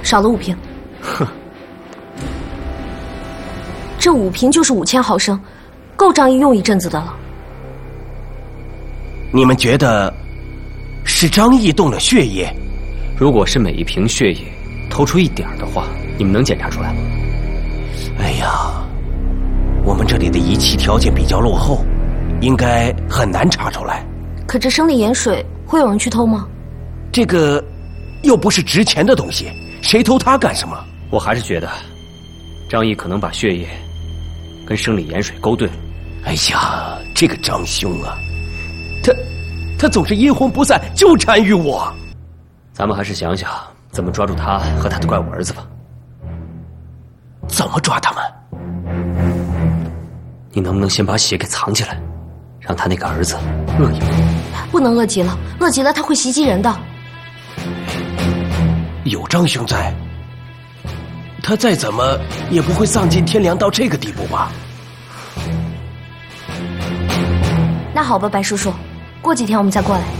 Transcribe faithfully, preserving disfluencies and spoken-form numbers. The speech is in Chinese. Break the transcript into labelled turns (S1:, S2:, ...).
S1: 少了五瓶。
S2: 哼，
S1: 这五瓶就是五千毫升，够张毅用一阵子的了。
S3: 你们觉得是张毅动了血液？
S2: 如果是每一瓶血液透出一点的话，你们能检查出来吗？
S3: 哎呀，我们这里的仪器条件比较落后，应该很难查出来。
S1: 可这生理盐水会有人去偷吗？
S3: 这个又不是值钱的东西，谁偷它干什么？
S2: 我还是觉得张毅可能把血液跟生理盐水勾兑了。
S3: 哎呀，这个张兄啊，他他总是阴魂不散，纠缠于我。
S2: 咱们还是想想怎么抓住他和他的怪物儿子吧。
S3: 怎么抓他们？
S2: 你能不能先把血给藏起来，让他那个儿子饿一饿？
S1: 不能饿极了，饿极了他会袭击人的。
S3: 有张兄在，他再怎么也不会丧尽天良到这个地步吧？
S1: 那好吧，白叔叔，过几天我们再过来。